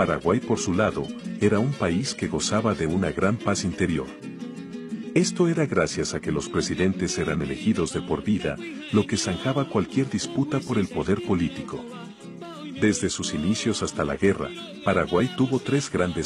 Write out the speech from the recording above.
Paraguay, por su lado, era un país que gozaba de una gran paz interior. Esto era gracias a que los presidentes eran elegidos de por vida, lo que zanjaba cualquier disputa por el poder político. Desde sus inicios hasta la guerra, Paraguay tuvo tres grandes